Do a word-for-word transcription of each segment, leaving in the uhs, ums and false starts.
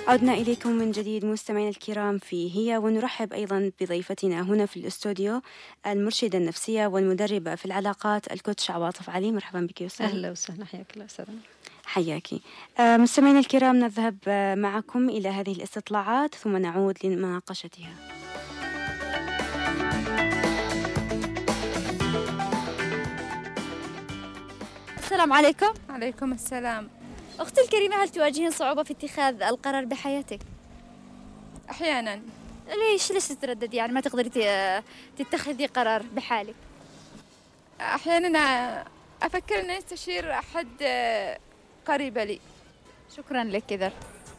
عدنا إليكم من جديد مستمعينا الكرام في هي، ونرحب أيضا بضيفتنا هنا في الاستوديو المرشدة النفسية والمدربة في العلاقات الكوتش عواطف علي. مرحبا بك يا أستاذة. أهلا وسهلا، حياك الله أستاذة. حياكي. آه، مستمعينا الكرام، نذهب آه، معكم إلى هذه الاستطلاعات ثم نعود لمناقشتها. السلام عليكم. عليكم السلام. أختي الكريمة، هل تواجهين صعوبة في اتخاذ القرار بحياتك؟ أحيانا. ليش ليش تترددي؟ يعني ما تقدري ت- تتخذي قرار بحالك؟ أحيانا أفكر أن أستشير أحد قريبة لي. شكرا لك. إذا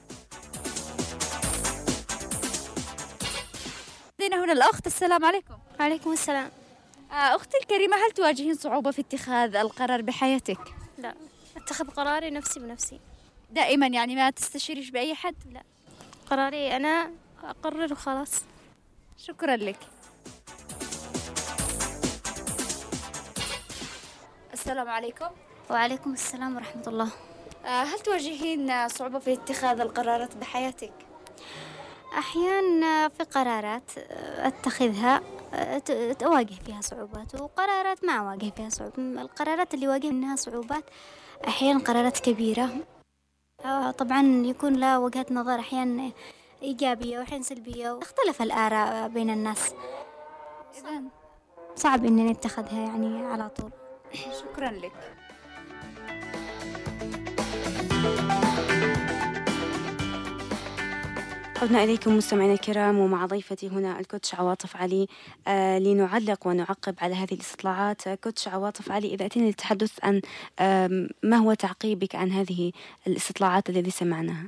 لدينا هنا الأخت. السلام عليكم. وعليكم السلام. آه، أختي الكريمة، هل تواجهين صعوبة في اتخاذ القرار بحياتك؟ لا، اتخذ قراري نفسي بنفسي. دائما يعني ما تستشيريش بأي حد؟ لا، قراري أنا أقرر وخلاص. شكرا لك. السلام عليكم. وعليكم السلام ورحمة الله. آه، هل تواجهين صعوبة في اتخاذ القرارات بحياتك؟ أحيانا في قرارات أتخذها ت- أواجه فيها صعوبات، وقرارات ما أواجه فيها صعوبات. القرارات اللي واجه منها صعوبات أحيانا قرارات كبيرة، آه، طبعا يكون لها وجهات نظر أحيانا إيجابية وأحيانا سلبية، واختلف الآراء بين الناس. إذن صعب إني نتخذها يعني على طول. شكرا لك. عدنا إليكم مستمعينا الكرام، ومع ضيفتي هنا الكوتش عواطف علي آه لنعلق ونعقب على هذه الاستطلاعات. آه، كوتش عواطف علي، إذا أتينا للتحدث عن آه ما هو تعقيبك عن هذه الاستطلاعات الذي سمعناها؟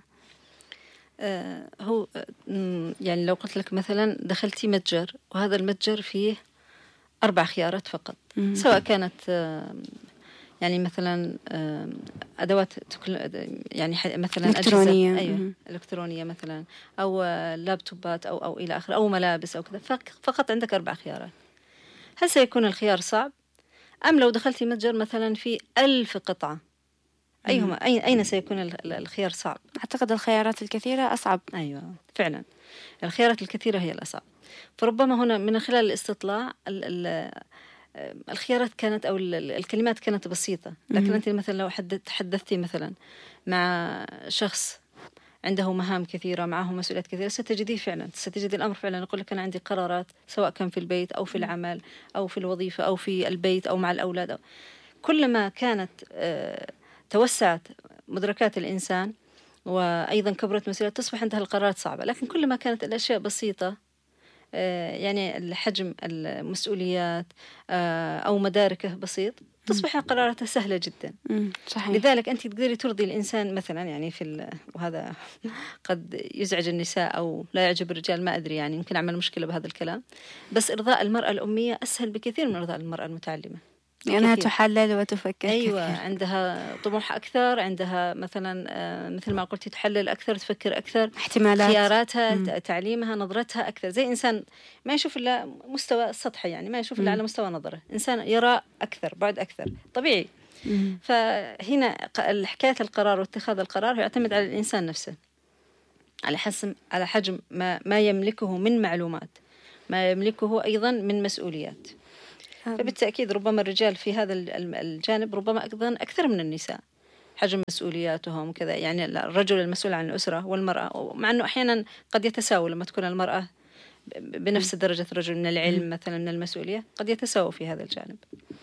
آه هو آه يعني لو قلت لك مثلا دخلتي متجر، وهذا المتجر فيه أربع خيارات فقط، مم. سواء كانت آه يعني مثلا آه أدوات يعني مثلا إلكترونية. أجهزة أيوة مم. إلكترونية مثلا، أو آه لابتوبات أو أو إلى آخره، أو ملابس أو كذا، فقط عندك أربع خيارات. هل سيكون الخيار صعب؟ أم لو دخلتي متجر مثلا في ألف قطعة، أيهما أين أين سيكون الخيار صعب؟ أعتقد الخيارات الكثيرة أصعب. أيوة فعلا، الخيارات الكثيرة هي الأصعب. فربما هنا من خلال الاستطلاع ال ال الخيارات كانت أو الكلمات كانت بسيطة، لكن أنت مثلا لو تحدثتي مثلا مع شخص عنده مهام كثيرة، معه مسؤوليات كثيرة، ستجديه فعلا ستجد الأمر فعلا يقول لك أنا عندي قرارات، سواء كان في البيت أو في العمل أو في الوظيفة أو في البيت أو مع الأولاد أو كلما كانت آه توسعت مدركات الإنسان وأيضا كبرت مسؤوليات، تصبح عندها القرارات صعبة. لكن كلما كانت الأشياء بسيطة، آه يعني الحجم المسؤوليات آه أو مداركه بسيط، تصبح قراراتها سهلة جدا. صحيح. لذلك أنت تقدري ترضي الإنسان مثلا، يعني في وهذا قد يزعج النساء أو لا يعجب الرجال، ما أدري، يعني يمكن أعمل مشكلة بهذا الكلام، بس إرضاء المرأة الأمية أسهل بكثير من إرضاء المرأة المتعلمة، لأنها تحلل وتفكر. أيوة كثير. عندها طموح أكثر، عندها مثلا آه مثل ما قلتي تحلل أكثر، تفكر أكثر، احتمالات، خياراتها، مم. تعليمها، نظرتها أكثر. زي إنسان ما يشوف إلا مستوى السطحي، يعني ما يشوف إلا على مستوى نظره، إنسان يرى أكثر، بعد أكثر، طبيعي. مم. فهنا حكاية القرار واتخاذ القرار يعتمد على الإنسان نفسه، على حسب على حجم ما ما يملكه من معلومات، ما يملكه أيضا من مسؤوليات. فبالتأكيد ربما الرجال في هذا الجانب ربما أيضا أكثر من النساء، حجم مسؤولياتهم وكذا. يعني الرجل المسؤول عن الأسرة والمرأة، مع أنه أحيانا قد يتساوى لما تكون المرأة بنفس درجة الرجل من العلم مثلا، من المسؤولية، قد يتساوى في هذا الجانب.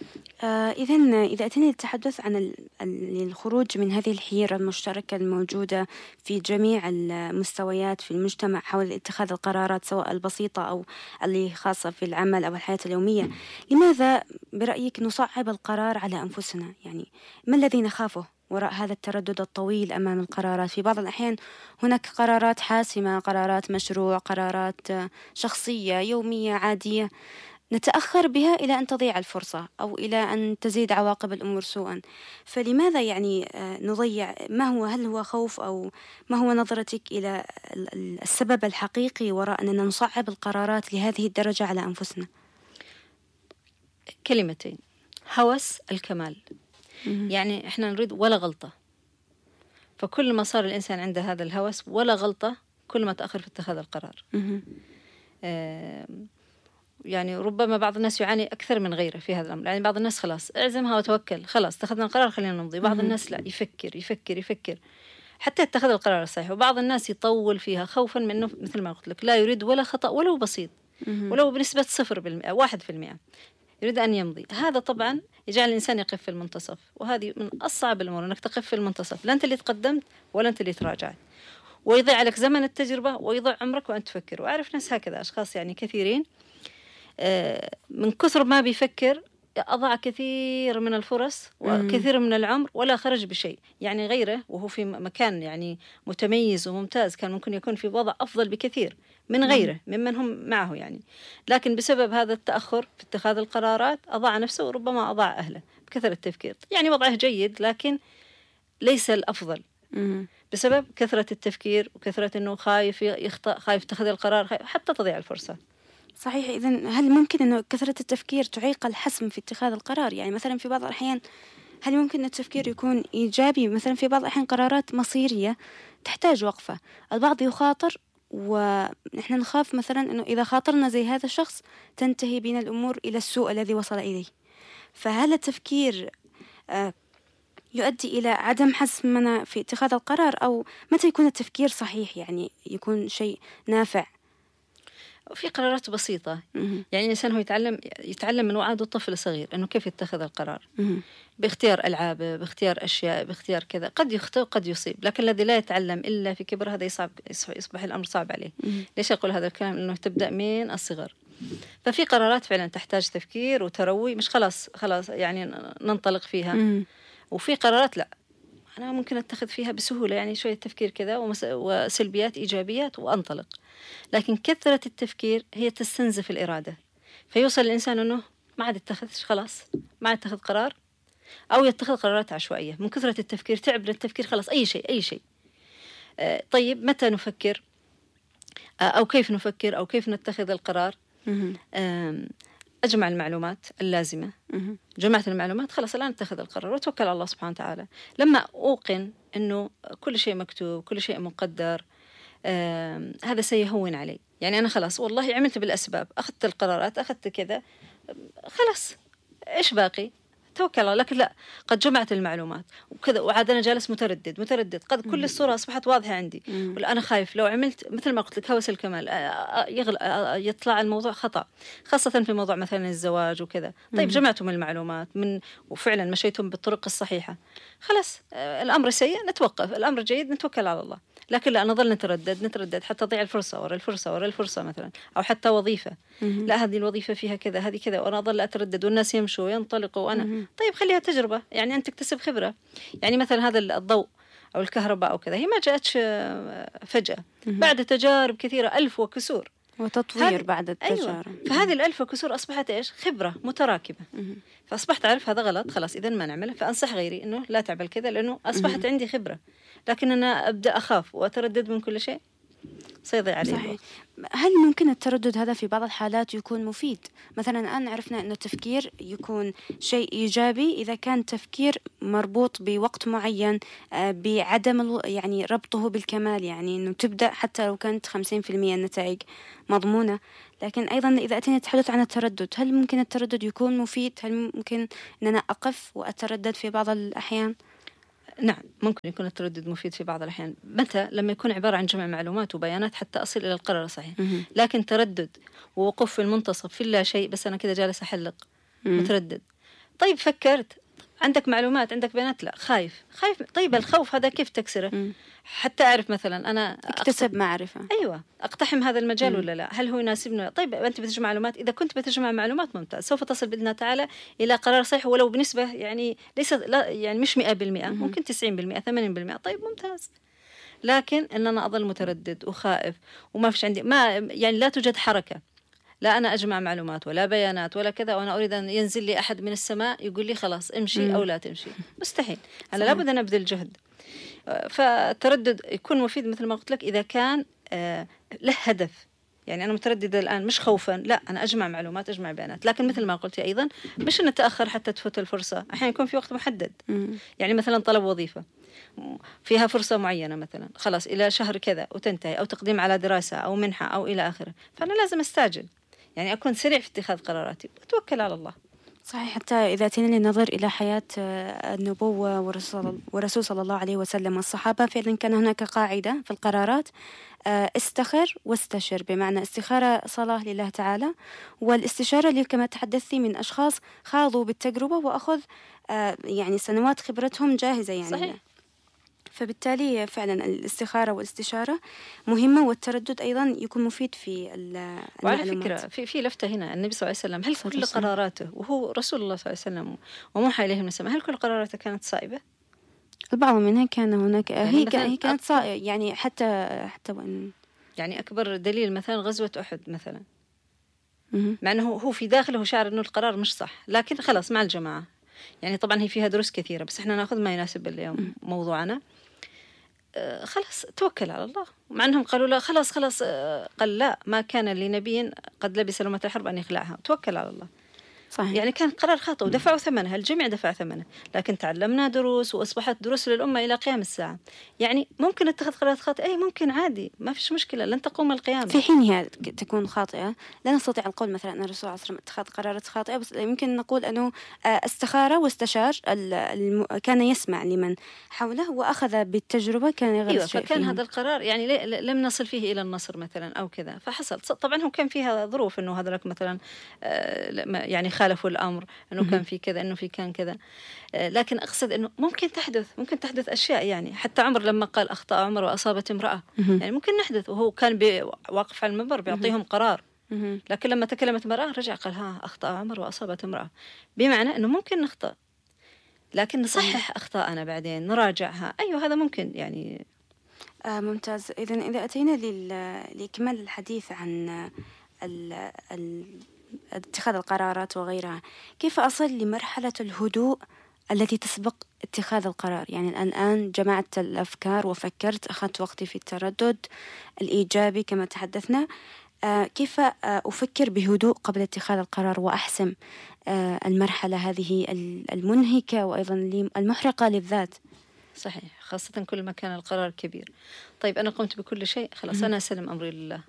آه إذن إذا أتينا للتحدث عن الخروج من هذه الحيرة المشتركة الموجودة في جميع المستويات في المجتمع حول اتخاذ القرارات، سواء البسيطة أو اللي خاصة في العمل أو الحياة اليومية، لماذا برأيك نصعب القرار على أنفسنا؟ يعني ما الذي نخافه وراء هذا التردد الطويل أمام القرارات؟ في بعض الأحيان هناك قرارات حاسمة، قرارات مشروع، قرارات شخصية يومية عادية، نتأخر بها إلى أن تضيع الفرصة أو إلى أن تزيد عواقب الأمور سوءا. فلماذا يعني نضيع؟ ما هو هل هو خوف، أو ما هو نظرتك إلى السبب الحقيقي وراء أننا نصعب القرارات لهذه الدرجة على أنفسنا؟ كلمتين: هوس الكمال. يعني إحنا نريد ولا غلطة، فكل ما صار الإنسان عنده هذا الهوس ولا غلطة كل ما تأخر في اتخاذ القرار. آه يعني ربما بعض الناس يعاني أكثر من غيره في هذا الأمر. يعني بعض الناس خلاص اعزمها وتوكل، خلاص اتخذنا القرار خلينا نمضي. بعض الناس لا، يفكر يفكر يفكر حتى يتخذ القرار الصحيح. وبعض الناس يطول فيها خوفا من أنه مثل ما قلت لك لا يريد ولا خطأ ولو بسيط، ولو بنسبة صفر بالمئة واحد في المئة يريد أن يمضي. هذا طبعا يجعل الإنسان يقف في المنتصف، وهذه من أصعب الأمور أنك تقف في المنتصف، لا أنت اللي تقدمت ولا أنت اللي تراجعت، ويضيع عليك زمن التجربة ويضيع عمرك وأنت تفكر. وأعرف ناس هكذا، أشخاص يعني كثيرين من كثر ما بيفكر أضاع كثير من الفرص وكثير من العمر ولا خرج بشيء. يعني غيره وهو في مكان يعني متميز وممتاز كان ممكن يكون في وضع أفضل بكثير من غيره ممن هم معه يعني، لكن بسبب هذا التأخر في اتخاذ القرارات أضاع نفسه وربما أضاع أهله بكثرة التفكير. يعني وضعه جيد لكن ليس الأفضل بسبب كثرة التفكير وكثرة أنه خايف يخطأ، خايف اتخذ القرار، خايف حتى تضيع الفرصة. صحيح. إذن هل ممكن أنه كثرة التفكير تعيق الحسم في اتخاذ القرار؟ يعني مثلا في بعض الأحيان هل ممكن أن التفكير يكون إيجابي؟ مثلا في بعض الأحيان قرارات مصيرية تحتاج وقفة، البعض يخاطر ونحن نخاف مثلا أنه إذا خاطرنا زي هذا الشخص تنتهي بنا الأمور إلى السوء الذي وصل إليه. فهل التفكير آه يؤدي إلى عدم حسمنا في اتخاذ القرار، أو متى يكون التفكير صحيح يعني يكون شيء نافع؟ في قرارات بسيطة. يعني الإنسان هو يتعلم يتعلم من وعده الطفل الصغير أنه كيف يتخذ القرار باختيار ألعابه، باختيار أشياء، باختيار كذا. قد يخطئ وقد يصيب، لكن الذي لا يتعلم إلا في كبر هذا يصعب، يصبح الأمر صعب عليه. ليش أقول هذا الكلام؟ أنه تبدأ من الصغر. ففي قرارات فعلا تحتاج تفكير وتروي، مش خلاص خلاص يعني ننطلق فيها. وفي قرارات لا، أنا ممكن أتخذ فيها بسهولة، يعني شوية تفكير كذا وسلبيات إيجابيات وأنطلق. لكن كثرة التفكير هي تستنزف الإرادة، فيوصل الإنسان أنه ما عاد يتخذش، خلاص ما عاد يتخذ قرار، أو يتخذ قرارات عشوائية من كثرة التفكير. تعب التفكير، خلاص أي شيء أي شيء. آه طيب متى نفكر؟ آه أو كيف نفكر أو كيف نتخذ القرار؟ آه أجمع المعلومات اللازمة. جمعت المعلومات، خلاص الآن اتخذ القرار وتوكل على الله سبحانه وتعالى. لما أوقن أنه كل شيء مكتوب، كل شيء مقدر، آه هذا سيهون علي. يعني أنا خلاص والله عملت بالأسباب، أخذت القرارات، أخذت كذا، خلاص إيش باقي؟ توكل الله. لكن لا، قد جمعت المعلومات وكذا وعاد أنا جالس متردد متردد قد كل الصورة أصبحت واضحة عندي، ولا أنا خايف لو عملت مثل ما قلت لك هوس الكمال يغل... يطلع الموضوع خطأ، خاصة في موضوع مثلا الزواج وكذا. طيب جمعتم المعلومات من وفعلا مشيتم بالطرق الصحيحة، خلاص الأمر سيء نتوقف، الأمر جيد نتوكل على الله. لكن لا، نظل نتردد نتردد حتى تضيع الفرصة ورا الفرصة ورا الفرصة مثلا، أو حتى وظيفة، لا هذه الوظيفة فيها كذا هذه كذا، وأنا أظل أتردد والناس يمشوا وينطلقوا وأنا طيب خليها تجربة، يعني أنت تكتسب خبرة. يعني مثلا هذا الضوء أو الكهرباء أو كذا هي ما جاءتش فجأة، بعد تجارب كثيرة ألف وكسور وتطوير بعد التجارب. أيوة. فهذه الألف وكسور أصبحت إيش؟ خبرة متراكبة. فأصبحت أعرف هذا غلط، خلاص إذن ما نعمله، فأنصح غيري إنه لا تعمل كذا، لأنه أصبحت عندي خبرة. لكن أنا أبدأ أخاف وأتردد من كل شيء، سيضيع علي. صحيح. هل ممكن التردد هذا في بعض الحالات يكون مفيد؟ مثلا الآن عرفنا أن التفكير يكون شيء إيجابي إذا كان تفكير مربوط بوقت معين، بعدم يعني ربطه بالكمال، يعني أنه تبدأ حتى لو كانت خمسين في المئة النتائج مضمونة. لكن أيضا إذا أتينا نتحدث عن التردد، هل ممكن التردد يكون مفيد؟ هل ممكن أن أنا أقف وأتردد في بعض الأحيان؟ نعم، ممكن يكون التردد مفيد في بعض الأحيان. متى؟ لما يكون عبارة عن جمع معلومات وبيانات حتى أصل إلى القرار الصحيح. لكن تردد ووقوف في المنتصف في لا شيء، بس أنا كده جالس أحلق متردد. طيب فكرت، عندك معلومات عندك بيانات، لا خايف خايف. طيب الخوف هذا كيف تكسره؟ حتى أعرف مثلا أنا اكتسب معرفة. أيوة، أقتحم هذا المجال ولا لا، هل هو يناسبني؟ طيب أنت بتجمع معلومات، إذا كنت بتجمع معلومات ممتاز، سوف تصل بإذن الله تعالى إلى قرار صحيح، ولو بنسبة يعني ليس لا يعني مش مئة بالمئة، ممكن تسعين بالمئة ثمانين بالمئة. طيب ممتاز. لكن إن أنا أظل متردد وخائف وما فيش عندي ما يعني لا توجد حركة، لا أنا أجمع معلومات ولا بيانات ولا كذا، وأنا أريد أن ينزل لي أحد من السماء يقول لي خلاص امشي مم. أو لا تمشي، مستحيل. أنا لابد أن أبذل جهد. فالتردد يكون مفيد مثل ما قلت لك إذا كان آه له هدف. يعني أنا مترددة الآن مش خوفا، لا أنا أجمع معلومات أجمع بيانات، لكن مثل ما قلت أيضا مش نتأخر حتى تفوت الفرصة. أحيانا يكون في وقت محدد، يعني مثلا طلب وظيفة فيها فرصة معينة مثلا خلاص إلى شهر كذا وتنتهي، أو تقديم على دراسة أو منحة أو إلى آخره، فأنا لازم أستعجل، يعني أكون سريع في اتخاذ قراراتي وأتوكل على الله. صحيح. حتى إذا أتينا للنظر إلى حياة النبوة والرسول والرسول صلى الله عليه وسلم والصحابة، فعلا كان هناك قاعدة في القرارات: استخر واستشر، بمعنى استخارة صلاة لله تعالى، والاستشارة اللي كما تحدثتي من أشخاص خاضوا بالتجربة وأخذ يعني سنوات خبرتهم جاهزة يعني. صحيح. فبالتالي فعلا الاستخارة والاستشارة مهمة، والتردد أيضا يكون مفيد في المعلومات. وعلى فكرة في في لفتة هنا، النبي صلى الله عليه وسلم هل كل قراراته، وهو رسول الله صلى الله عليه وسلم وموحى إليه من السماء، هل كل قراراته كانت صائبة؟ البعض منها كان هناك يعني هي, كان هي كانت صائبة، يعني حتى حتى وإن يعني أكبر دليل مثلا غزوة أحد مثلا، مه. مع أنه هو في داخله شعر أنه القرار مش صح، لكن خلاص مع الجماعة. يعني طبعا هي فيها دروس كثيرة، بس إحنا نأخذ ما يناسب اليوم موضوعنا. آه خلاص توكل على الله، مع أنهم قالوا لا خلاص خلاص آه قال لا، ما كان لنبي قد لبس لومة الحرب أن يخلعها، توكل على الله. صحيح. يعني كان قرار خاطئ ودفعوا ثمنها، الجميع دفع ثمنه، لكن تعلمنا دروس وأصبحت دروس للأمة إلى قيام الساعة. يعني ممكن اتخذ قرارات خاطئة، أي ممكن عادي، ما فيش مشكلة، لن تقوم القيامة. في حينها تكون خاطئة لا نستطيع القول مثلا أن الرسول صلى الله عليه وسلم اتخذ قرارات خاطئة، بس يمكن نقول أنه استخار واستشار، الم... كان يسمع لمن حوله وأخذ بالتجربة، كان يغلط أيوة، شيء فكان فيهم. هذا القرار يعني لم نصل فيه إلى النصر مثلا أو كذا، فحصل. طبعا هو كان فيها ظروف، أنه هذا لك مثلا يعني خالفوا الأمر، أنه كان في كذا، أنه في كان كذا، لكن أقصد أنه ممكن تحدث ممكن تحدث أشياء. يعني حتى عمر لما قال أخطأ عمر وأصابت امرأة، يعني ممكن نحدث، وهو كان واقف على المنبر بيعطيهم قرار، لكن لما تكلمت امرأة رجع قال ها أخطأ عمر وأصابت امرأة، بمعنى أنه ممكن نخطأ لكن نصحح أخطاءنا بعدين نراجعها. أيوة هذا ممكن يعني. آه ممتاز. إذن إذا أتينا لكمال الحديث عن ال ال اتخاذ القرارات وغيرها، كيف أصل لمرحلة الهدوء التي تسبق اتخاذ القرار؟ يعني الآن جمعت الأفكار وفكرت، أخذت وقتي في التردد الإيجابي كما تحدثنا، آه كيف آه أفكر بهدوء قبل اتخاذ القرار وأحسم آه المرحلة هذه المنهكة وأيضا المحرقة للذات؟ صحيح، خاصة كل ما كان القرار كبير. طيب أنا قمت بكل شيء، خلاص أنا أسلم أمري لله.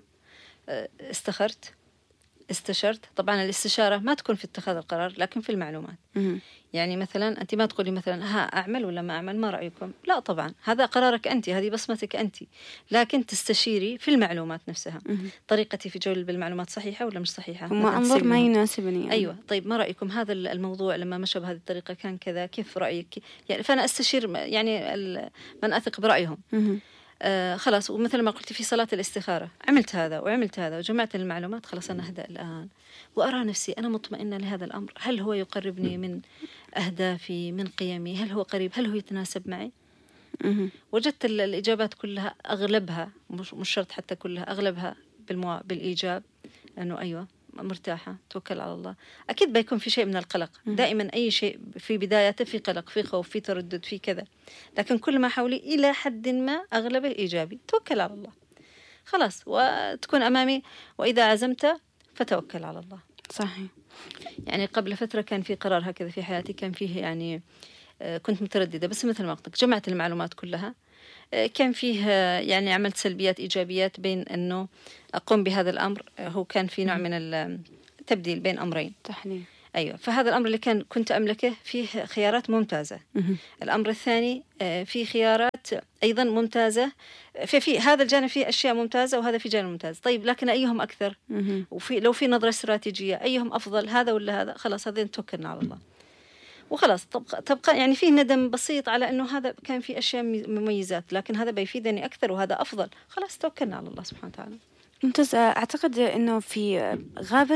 استخرت، استشرت. طبعا الاستشارة ما تكون في اتخاذ القرار، لكن في المعلومات. مم. يعني مثلا أنت ما تقولي مثلا ها أعمل ولا ما أعمل، ما رأيكم؟ لا طبعا هذا قرارك أنت، هذه بصمتك أنت، لكن تستشيري في المعلومات نفسها. مم. طريقتي في جول بالمعلومات صحيحة ولا مش صحيحة؟ وما أنظر ما يناسبني يعني. أيوة. طيب ما رأيكم هذا الموضوع لما مشى بهذه الطريقة كان كذا، كيف رأيك؟ يعني فأنا أستشير يعني من أثق برأيهم. مم. آه خلاص. ومثل ما قلت في صلاة الاستخارة، عملت هذا وعملت هذا وجمعت المعلومات، خلاص أنا أهدأ الآن وأرى نفسي أنا مطمئنة لهذا الأمر، هل هو يقربني من أهدافي، من قيمي، هل هو قريب، هل هو يتناسب معي؟ مم. وجدت الإجابات كلها أغلبها، مش, مش شرط حتى كلها، أغلبها بالمو... بالإيجاب، لأنه أيوة مرتاحة، توكل على الله. أكيد بيكون في شيء من القلق، دائما أي شيء في بدايته في قلق، في خوف، في تردد، في كذا، لكن كل ما حولي إلى حد ما أغلب الإيجابي، توكل على الله خلاص، وتكون أمامي وإذا عزمت فتوكل على الله. صحيح. يعني قبل فترة كان في قرار هكذا في حياتي، كان فيه يعني كنت مترددة، بس مثل ما قلت جمعت المعلومات كلها، كان فيه يعني عملت سلبيات إيجابيات بين أنه أقوم بهذا الأمر، هو كان في نوع من التبديل بين أمرين، تحليل. أيوة. فهذا الأمر اللي كان كنت أملكه فيه خيارات ممتازة. مه. الأمر الثاني فيه خيارات أيضا ممتازة، في في هذا الجانب فيه أشياء ممتازة وهذا في جانب ممتاز. طيب لكن أيهم أكثر؟ مه. وفي لو في نظرة استراتيجية أيهم أفضل، هذا ولا هذا؟ خلاص هذين توكلنا على الله وخلاص. تبقى, تبقى يعني في ندم بسيط على أنه هذا كان في أشياء مميزات، لكن هذا بيفيدني أكثر وهذا أفضل، خلاص توكلنا على الله سبحانه وتعالى. ممتاز. أعتقد أنه في غابة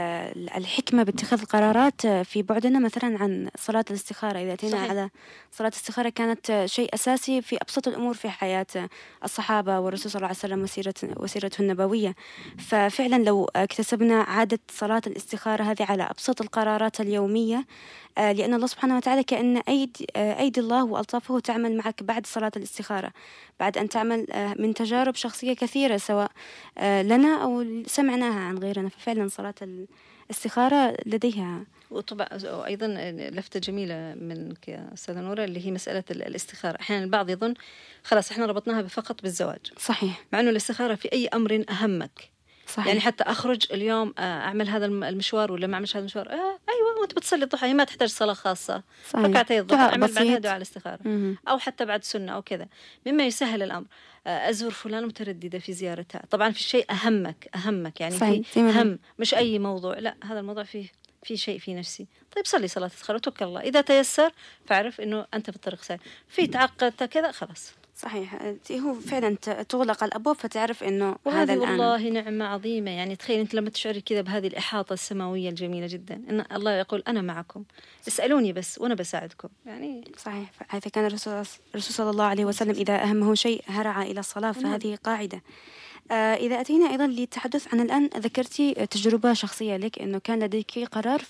الحكمة باتخاذ القرارات في بعدنا مثلا عن صلاة الاستخارة. إذا أتينا على صلاة الاستخارة، كانت شيء أساسي في أبسط الأمور في حياة الصحابة والرسول صلى الله عليه وسلم وسيرة وسيرته النبوية. ففعلا لو اكتسبنا عادة صلاة الاستخارة هذه على أبسط القرارات اليومية، لأن الله سبحانه وتعالى كأن أيدي, أيدي الله وألطافه تعمل معك بعد صلاة الاستخارة، بعد أن تعمل من تجارب شخصية كثيرة، سواء لنا أو سمعناها عن غيرنا. ففعلا صلاة الاستخارة لديها. وطبعا أيضا لفتة جميلة منك يا أستاذة نورة اللي هي مسألة الاستخارة. أحيانا البعض يظن خلاص إحنا ربطناها فقط بالزواج. صحيح. مع أنه الاستخارة في أي أمر أهمك. صحيح. يعني حتى أخرج اليوم أعمل هذا المشوار ولا ما أعملش هذا المشوار، آه أيوة وأنت بتصلي الضحى هي ما تحتاج صلاة خاصة، ركعتي الضحى أعمل بعدها دعاء الاستخارة. مم. أو حتى بعد سنة أو كذا مما يسهل الأمر. آه أزور فلان مترددة في زيارتها، طبعا في شيء أهمك أهمك يعني صحيح. في هم مش أي موضوع، لا هذا الموضوع فيه في شيء في نفسي، طيب صلي صلاة الاستخارة وتوكل الله، إذا تيسر فاعرف إنه أنت في الطريق سهل، في تعقد كذا خلاص. صحيح. هو فعلا تغلق الأبواب فتعرف إنه هذا الآن والله نعمة عظيمة. يعني تخيل أنت لما تشعري كذا بهذه الإحاطة السماوية الجميلة جدا، إن الله يقول أنا معكم اسألوني بس وأنا بساعدكم. يعني صحيح. هذا كان الرسول صلى الله عليه وسلم إذا أهمه شيء هرع إلى الصلاة، فهذه قاعدة. آه إذا أتينا أيضا للتحدث عن الآن، ذكرتي تجربة شخصية لك أنه كان لديك قرار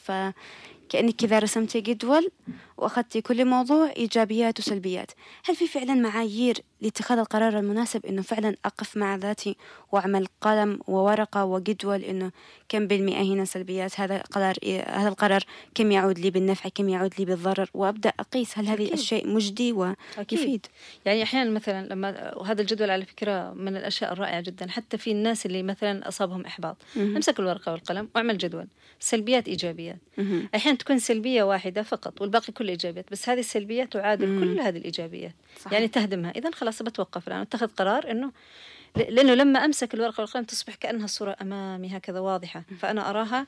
فكأنك كذا رسمتي جدول وأخذتي كل موضوع إيجابيات وسلبيات. هل في فعلا معايير لاتخاذ القرار المناسب أنه فعلا أقف مع ذاتي وأعمل قلم وورقة وجدول أنه كم بالمئة هنا سلبيات هذا القرار، هذا القرار كم يعود لي بالنفع كم يعود لي بالضرر، وأبدأ أقيس هل هذه الشيء مجدي ويفيد؟ يعني أحيانا مثلا لما وهذا الجدول على فكرة من الأشياء الرائعة جدا حتى في الناس اللي مثلا أصابهم إحباط، أمسك الورقة والقلم وأعمل جدول سلبيات إيجابيات. أحيانا تكون سلبية واحدة فقط والباقي كله إيجابيات، بس هذه السلبيات تعادل مم. كل هذه الإيجابيات. صحيح. يعني تهدمها. إذن خلاص بتوقف الآن واتخذ قرار إنه لأنه لما أمسك الورقة والقلم تصبح كأنها الصورة أمامي هكذا واضحة، فأنا أراها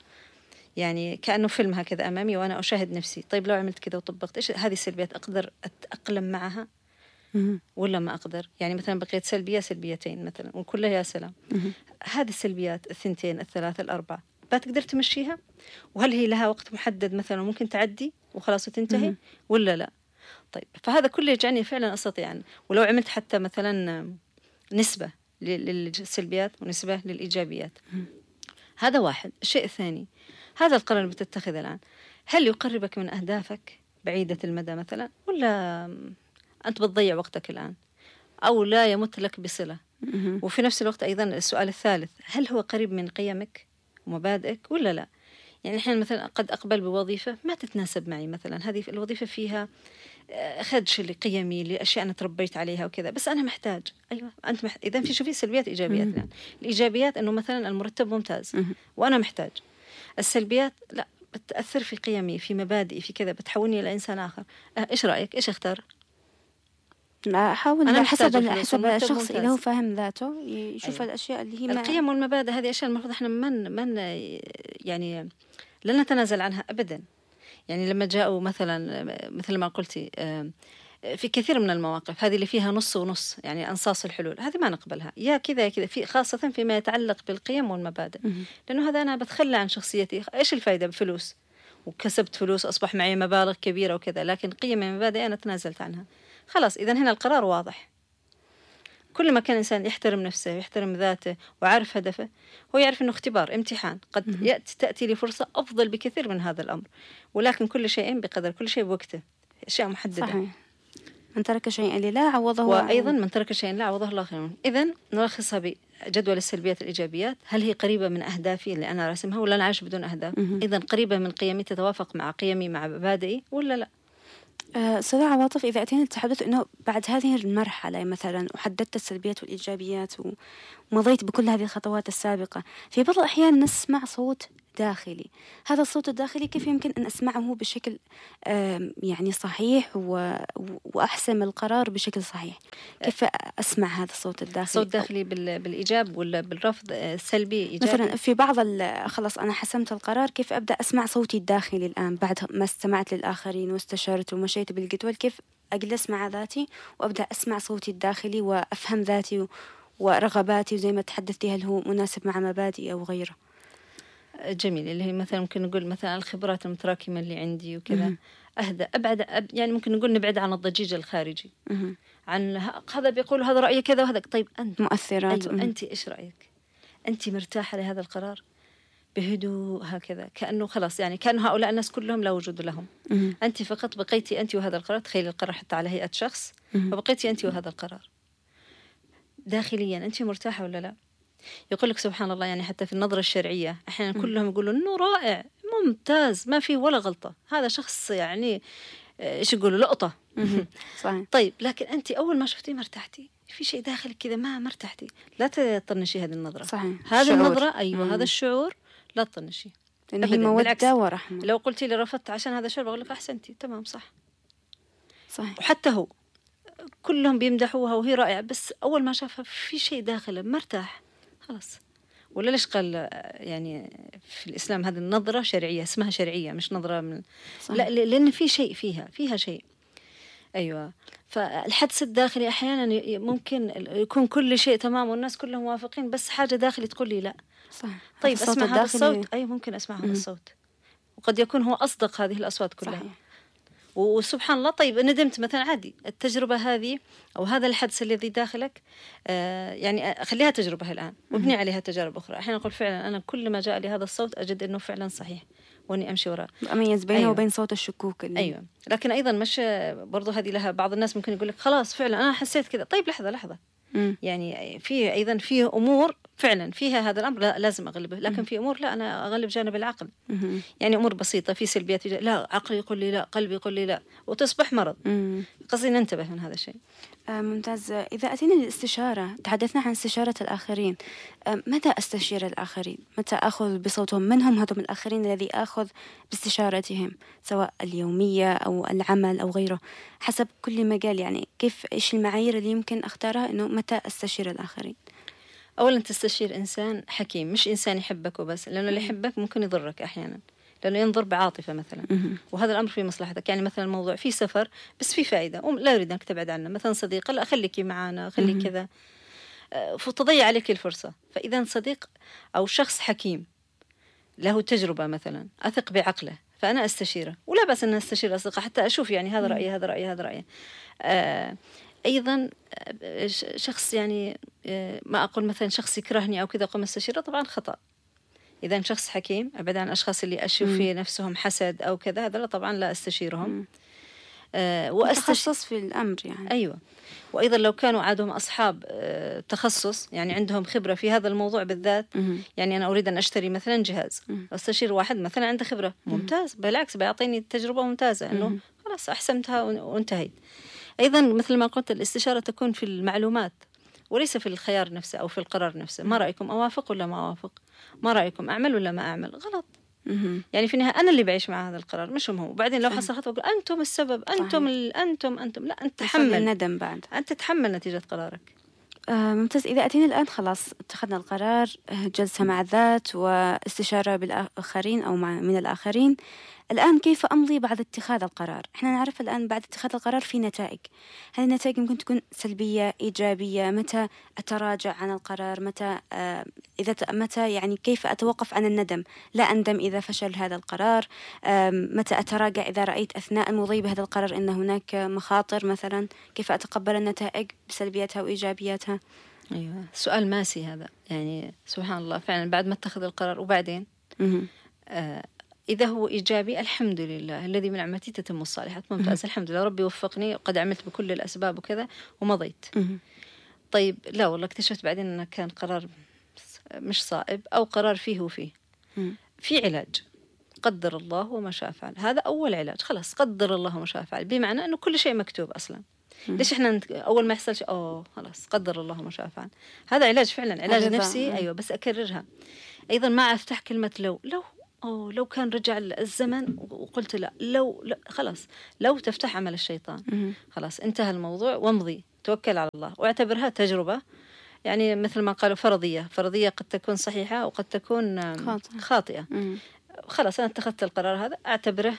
يعني كأنه فيلم هكذا أمامي وأنا أشاهد نفسي. طيب لو عملت كذا وطبقت إيش هذه السلبيات أقدر أتأقلم معها مم. ولا ما أقدر؟ يعني مثلا بقيت سلبية سلبيتين مثلا وكلها يا سلام، مم. هذه السلبيات الثنتين الثلاثة الأربعة بتقدر تمشيها؟ وهل هي لها وقت محدد مثلا ممكن تعدي وخلاص وتنتهي مم. ولا لا؟ طيب فهذا كله يجعلني فعلا أستطيع أن ولو عملت حتى مثلا نسبة للسلبيات ونسبة للإيجابيات مم. هذا واحد. الشيء الثاني، هذا القرار اللي بتتخذه الآن هل يقربك من أهدافك بعيدة المدى مثلا ولا أنت بتضيع وقتك الآن أو لا يمت لك بصلة؟ مم. وفي نفس الوقت أيضا السؤال الثالث، هل هو قريب من قيمك ومبادئك ولا لا؟ يعني إحنا مثلا قد أقبل بوظيفة ما تتناسب معي مثلا، هذه الوظيفة فيها خدش لقيمي لأشياء أنا تربيت عليها وكذا، بس أنا محتاج. أيوة أنت محتاج. إذا في شوفي سلبيات إيجابيات الآن. الإيجابيات إنه مثلا المرتب ممتاز وأنا محتاج. السلبيات لا بتأثر في قيمي في مبادئي في كذا، بتحولني إلى إنسان آخر. أه إيش رأيك؟ إيش أختار؟ لا أحاول أنا حسب حسب الشخص اللي هو فاهم ذاته يشوف أيوة. الأشياء اللي هي القيم والمبادئ هذه أشياء المفروض إحنا من من يعني لا نتنازل عنها أبدا. يعني لما جاءوا مثلا مثل ما قلتي في كثير من المواقف هذه اللي فيها نص ونص يعني أنصاص الحلول، هذه ما نقبلها يا كذا يا كذا، في خاصة فيما يتعلق بالقيم والمبادئ، لأنه هذا أنا بتخلى عن شخصيتي. إيش الفائدة بفلوس وكسبت فلوس أصبح معي مبالغ كبيرة وكذا، لكن قيم ومبادئ أنا تنازلت عنها. خلاص إذن هنا القرار واضح. كل ما كان إنسان يحترم نفسه ويحترم ذاته وعارف هدفه، هو يعرف إنه اختبار امتحان قد يأتي تأتي لي فرصة أفضل بكثير من هذا الأمر، ولكن كل شيء بقدر، كل شيء بوقته، أشياء محددة. صحيح. من ترك شيئا لله عوضه، وأيضا من ترك شيئا لا عوضه الله خيرا. إذن نلخصها بجدول السلبيات الإيجابيات. هل هي قريبة من أهدافي اللي أنا راسمها ولا أنا عايش بدون أهداف؟ إذن قريبة من قيمي تتوافق مع قيمي مع مبادئي ولا لا؟ أستاذة عواطف، إذا أتينا التحدث أنه بعد هذه المرحلة مثلا وحددت السلبيات والإيجابيات ومضيت بكل هذه الخطوات السابقة، في بعض الأحيان نسمع صوت داخلي. هذا الصوت الداخلي كيف يمكن أن أسمعه بشكل يعني صحيح وأحسم القرار بشكل صحيح؟ كيف أسمع هذا الصوت الداخلي؟ الصوت الداخلي بالإيجاب ولا بالرفض؟ سلبي إيجابي؟ مثلا في بعض خلاص أنا حسمت القرار، كيف أبدأ أسمع صوتي الداخلي الآن بعد ما استمعت للآخرين واستشارت ومشيت بالجدول؟ كيف أجلس مع ذاتي وأبدأ أسمع صوتي الداخلي وأفهم ذاتي ورغباتي وزي ما تحدثتي هل هو مناسب مع مبادئي أو غيره؟ جميل. اللي هي مثلا ممكن نقول مثلا الخبرات المتراكمة اللي عندي وكذا أهدى أبعد أب يعني ممكن نقول نبعد عن الضجيج الخارجي، مم. عن هذا بيقول هذا رأيي كذا وهذا. طيب أنت مؤثرات، أيوة أنت إيش رأيك؟ أنت مرتاحة لهذا القرار بهدوء هكذا، كأنه خلاص يعني كأنه هؤلاء الناس كلهم لا وجود لهم، مم. أنت فقط بقيتي أنت وهذا القرار. تخيل القرار حتى على هيئة شخص، مم. فبقيتي أنت وهذا القرار داخليا. أنت مرتاحة ولا لا؟ يقول لك سبحان الله، يعني حتى في النظرة الشرعية أحيانا كلهم يقولوا إنه رائع ممتاز ما فيه ولا غلطة، هذا شخص يعني إيش يقولوا لقطة. صحيح. طيب لكن أنت أول ما شفتيه ما ارتحتي، في شيء داخلك كذا ما ما ارتحتي، لا تطنشي هذه النظرة. صحيح. هذه الشعور. النظرة أيوة مم. هذا الشعور لا تطنشي، لأن هي مودة ورحمة. لو قلتي لي رفضت عشان هذا الشعور بقول لك أحسنتي تمام صح. صحيح. وحتى هو كلهم بيمدحوها وهي رائعة، بس أول ما شافها في شيء داخله مرتاح خلاص. ولا ليش قال يعني في الإسلام هذه النظرة شرعية، اسمها شرعية مش نظرة من صحيح. لا لأن في شيء فيها فيها شيء. أيوة. فالحدس الداخلي أحيانا ممكن يكون كل شيء تمام والناس كلهم موافقين، بس حاجة داخلي تقول لي لا. صح. طيب أسمع هذا الصوت، أي ممكن أسمع هذا الصوت، وقد يكون هو أصدق هذه الأصوات كلها. صحيح. وسبحان الله. طيب ندمت مثلا عادي، التجربة هذه أو هذا الحدث الذي داخلك آه يعني خليها تجربة الآن وابني عليها تجارب أخرى. أحيانا أقول فعلا أنا كل ما جاء لي هذا الصوت أجد أنه فعلا صحيح وأني أمشي وراء، أميز بينه أيوة. وبين صوت الشكوك اللي... أيوة. لكن أيضا مش برضو هذه لها بعض الناس ممكن يقول لك خلاص فعلا أنا حسيت كذا. طيب لحظة لحظة م. يعني في أيضا في أمور فعلا فيها هذا الأمر لا لازم أغلبه، لكن م. في أمور لا أنا أغلب جانب العقل. م. يعني أمور بسيطة في سلبيات لا عقلي يقول لي لا قلبي يقول لي لا وتصبح مرض. قصدي ننتبه من هذا الشيء. آه ممتاز. إذا أتينا للاستشارة، تحدثنا عن استشارة الآخرين، آه متى أستشير الآخرين؟ متى أخذ بصوتهم؟ من هم هذم الآخرين الذي أخذ باستشارتهم سواء اليومية أو العمل أو غيره حسب كل مجال؟ يعني كيف إيش المعايير اللي يمكن أختارها إنه متى أستشير الآخرين؟ أولا تستشير إنسان حكيم، مش إنسان يحبك وبس، لأنه اللي يحبك ممكن يضرك أحيانا لأنه ينظر بعاطفة مثلا، وهذا الأمر في مصلحتك. يعني مثلا الموضوع في سفر بس في فائدة لا يريد أنك تبعد عنه، مثلا صديق لا خليكي معنا خليك كذا، فتضيع عليك الفرصة. فإذا صديق أو شخص حكيم له تجربة مثلا أثق بعقله فأنا أستشيره، ولا بس أن أستشير أصدقاء حتى أشوف يعني هذا رأيي هذا رأيي هذا رأيي. آه أيضا شخص يعني آه ما أقول مثلا شخص يكرهني أو كذا أقوم أستشيره، طبعا خطأ. إذا شخص حكيم أبعد عن أشخاص اللي أشوف في نفسهم حسد أو كذا، هذا لا طبعا لا أستشيرهم. آه وأستخصص في الأمر يعني. أيوة. وأيضا لو كانوا عادهم أصحاب آه تخصص يعني عندهم خبرة في هذا الموضوع بالذات، مم. يعني أنا أريد أن أشتري مثلا جهاز، أستشير واحد مثلا عنده خبرة ممتاز، بالعكس بيعطيني تجربة ممتازة إنه خلاص أحسمتها وانتهيت. أيضا مثل ما قلت الاستشارة تكون في المعلومات وليس في الخيار نفسه أو في القرار نفسه. ما رأيكم أوافق ولا ما أوافق؟ ما رأيكم أعمل ولا ما أعمل؟ غلط. مم. يعني في النهاية أنا اللي بعيش مع هذا القرار مش هم هو. وبعدين لو حصل خطأ أقول أنتم السبب، أنتم ال... أنتم أنتم لا أنت تحمل الندم بعد، أنت تتحمل نتيجة قرارك. آه ممتاز. إذا أتينا الآن خلاص اتخذنا القرار، جلسة مع الذات واستشارة بالآخرين أو مع من الآخرين، الآن كيف أمضي بعد اتخاذ القرار؟ إحنا نعرف الآن بعد اتخاذ القرار في نتائج، هذه النتائج ممكن تكون سلبية إيجابية. متى أتراجع عن القرار؟ متى آه إذا متى يعني كيف أتوقف عن الندم؟ لا أندم إذا فشل هذا القرار. آه متى أتراجع إذا رأيت أثناء المضي بهذا القرار أن هناك مخاطر مثلا؟ كيف أتقبل النتائج بسلبياتها وإيجابياتها؟ أيوة سؤال ماسي هذا. يعني سبحان الله فعلا بعد ما اتخذ القرار وبعدين آه إذا هو إيجابي الحمد لله الذي من نعمته تتم الصالحات، ممتاز الحمد لله ربي وفقني وقد عملت بكل الأسباب وكذا ومضيت. طيب لا والله اكتشفت بعدين أنه كان قرار مش صائب أو قرار فيه وفيه، في علاج قدر الله وما شاء فعل. هذا أول علاج، خلاص قدر الله وما شاء فعل، بمعنى أنه كل شيء مكتوب أصلا. ليش إحنا أول ما يحصل شيء أوه خلاص قدر الله وما شاء فعل؟ هذا علاج فعلا علاج نفسي. أيوة بس أكررها أيضا ما أفتح كلمة لو لو أوه لو كان رجع الزمن وقلت لا لو, لو خلاص لو تفتح عمل الشيطان. خلاص انتهى الموضوع وامضي توكل على الله واعتبرها تجربة. يعني مثل ما قالوا فرضية فرضية قد تكون صحيحة وقد تكون خاطئة, خاطئة. خلاص أنا اتخذت القرار هذا أعتبره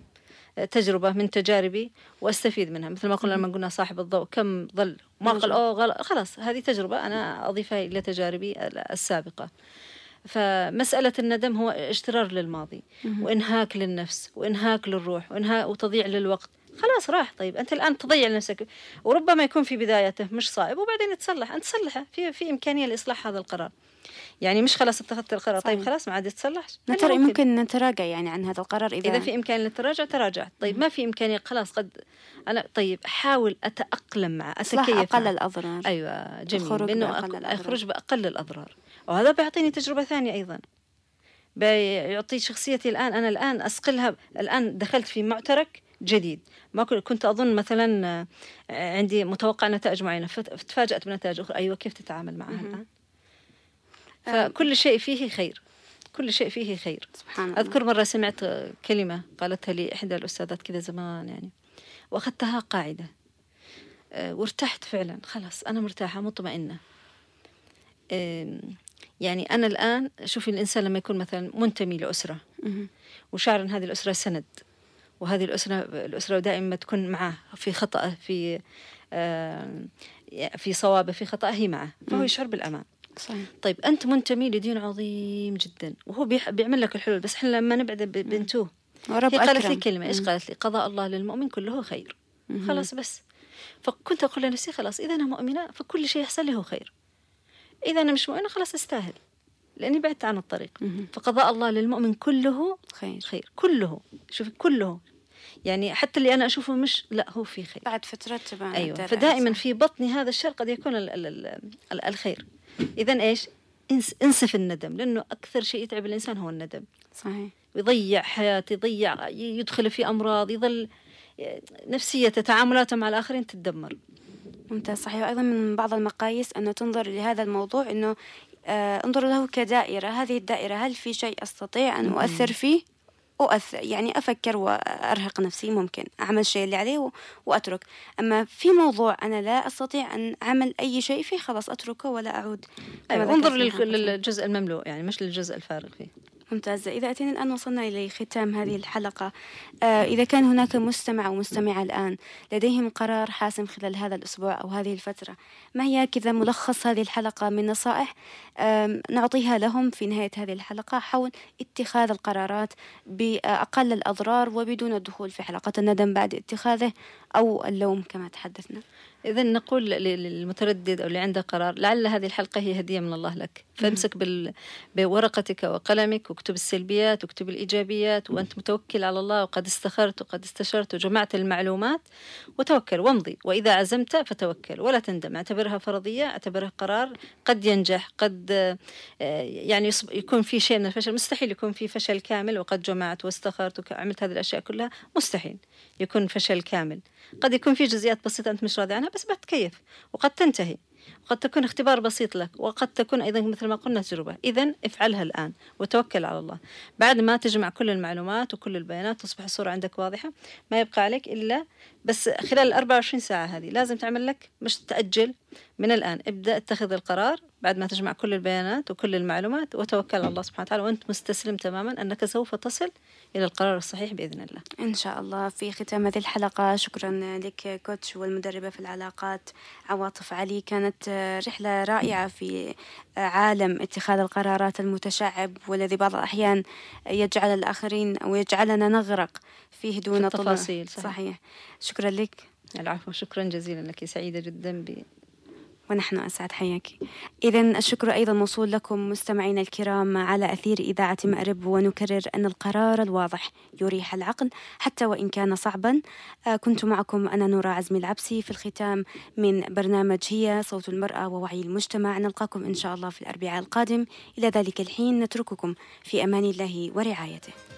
تجربة من تجاربي وأستفيد منها. مثل ما قلنا لما قلنا صاحب الضوء كم ظل ما قال أوه غلط، خلاص هذه تجربة أنا أضيفها إلى تجاربي السابقة. فمسألة الندم هو اشترار للماضي وإنهاك للنفس وإنهاك للروح وإنهاك وتضييع للوقت. خلاص راح. طيب أنت الآن تضيع نفسك، وربما يكون في بدايته مش صائب وبعدين يتصلح، أنت تصلحه، في في إمكانية لإصلاح هذا القرار. يعني مش خلاص اتخذت القرار طيب خلاص ما عاد يتصلحش. نتر... ممكن. ممكن نتراجع يعني عن هذا القرار إذا إذا في إمكانية للتراجع تراجع. طيب ما في إمكانية خلاص قد أنا طيب أحاول أتأقلم معه، أتكيف أقل معه. الأضرار. أيوة جميل، الخروج بأنه بأقل الأضرار. أخرج بأقل الأضرار، وهذا بيعطيني تجربة ثانية أيضا، بيعطي شخصيتي. الآن أنا الآن أسقلها، الآن دخلت في معترك جديد، ما كنت أظن مثلا عندي متوقع نتائج معينة فتفاجأت بنتائج أخرى. أيوة كيف تتعامل معها الآن؟ فكل شيء فيه خير، كل شيء فيه خير. سبحان الله. أذكر مرة سمعت كلمة قالتها لي إحدى الأستاذات كذا زمان يعني، وأخذتها قاعدة أه وارتحت فعلا. خلاص أنا مرتاحة مطمئنة. أه يعني أنا الآن شوفي الإنسان لما يكون مثلا منتمي لأسرة وشعر أن هذه الأسرة سند، وهذه الأسرة الأسرة دائما تكون معه في خطأه، في أه في صوابه، في خطأه هي معه، فهو يشعر بالأمان. صحيح. طيب أنت منتمي لدين عظيم جدا وهو بيعمل لك الحلول، بس إحنا لما نبعد بنتوه. هي قالت لي كلمة، إيش قالت لي؟ قضاء الله للمؤمن كله خير. مم. خلاص بس. فكنت أقول لنفسي خلاص إذا أنا مؤمنة فكل شيء يحصل لي هو خير، إذا أنا مش مؤمنة خلاص أستاهل لأني بعدت عن الطريق. مم. فقضاء الله للمؤمن كله خير, خير. كله، شوفي كله، يعني حتى اللي أنا أشوفه مش، لا هو في خير بعد فترة تبع. أيوة. فدائما في بطني هذا الشر قد يكون ال ال ال ال الخير. إذن إيش؟ انسف الندم، لأنه أكثر شيء يتعب الإنسان هو الندم. صحيح. ويضيع حياته، يضيع، يدخل في أمراض، يظل نفسية تعاملاته مع الآخرين تتدمر. ممتاز. صحيح. وأيضا من بعض المقاييس أنه تنظر لهذا الموضوع أنه آه انظر له كدائرة، هذه الدائرة هل في شيء أستطيع أن أؤثر فيه؟ أؤثر يعني أفكر وأرهق نفسي، ممكن أعمل الشيء اللي عليه وأترك. أما في موضوع أنا لا أستطيع أن أعمل أي شيء فيه خلاص أتركه ولا أعود. أيوة. انظر للجزء المملوء يعني مش للجزء الفارغ فيه. ممتاز. إذا أتينا الآن وصلنا إلى ختام هذه الحلقة، آه إذا كان هناك مستمع أو مستمعة الآن لديهم قرار حاسم خلال هذا الأسبوع أو هذه الفترة، ما هي كذا ملخص هذه الحلقة من نصائح آه نعطيها لهم في نهاية هذه الحلقة حول اتخاذ القرارات بأقل الأضرار وبدون الدخول في حلقة الندم بعد اتخاذه أو اللوم كما تحدثنا؟ إذن نقول للمتردد أو اللي عنده قرار لعل هذه الحلقة هي هدية من الله لك، فامسك بال... بورقتك وقلمك واكتب السلبيات واكتب الإيجابيات وأنت متوكل على الله وقد استخرت وقد استشرت وجمعت المعلومات، وتوكل وامضي. وإذا عزمت فتوكل ولا تندم، اعتبرها فرضية، اعتبرها قرار قد ينجح، قد يعني يكون في شيء من الفشل، مستحيل يكون في فشل كامل. وقد جمعت واستخرت وعملت هذه الأشياء كلها، مستحيل يكون فشل كامل. قد يكون في جزئيات بسيطة أنت مش راضي عنها بس بتكيف، وقد تنتهي، وقد تكون اختبار بسيط لك، وقد تكون أيضا مثل ما قلنا تجربة. إذن افعلها الآن وتوكل على الله. بعد ما تجمع كل المعلومات وكل البيانات تصبح الصورة عندك واضحة، ما يبقى عليك إلا بس خلال الأربع وعشرين ساعة هذه لازم تعمل لك، مش تأجل، من الآن ابدأ اتخذ القرار بعد ما تجمع كل البيانات وكل المعلومات وتوكل على الله سبحانه وتعالى، وأنت مستسلم تماما أنك سوف تصل إلى القرار الصحيح بإذن الله إن شاء الله. في ختام هذه الحلقة شكرا لك كوتش والمدربة في العلاقات عواطف علي، كانت رحلة رائعة في عالم اتخاذ القرارات المتشعب والذي بعض الأحيان يجعل الآخرين أو يجعلنا نغرق فيه دون التفاصيل. صحيح. صحيح. شكرا لك. العفو، شكرا جزيلا لك، سعيدة جدا ب ونحن أسعد. حياك. إذن الشكر أيضا موصول لكم مستمعينا الكرام على أثير إذاعة مأرب، ونكرر أن القرار الواضح يريح العقل حتى وإن كان صعبا. كنت معكم أنا نورا عزمي العبسي في الختام من برنامج هي صوت المرأة ووعي المجتمع. نلقاكم إن شاء الله في الأربعاء القادم. إلى ذلك الحين نترككم في أمان الله ورعايته.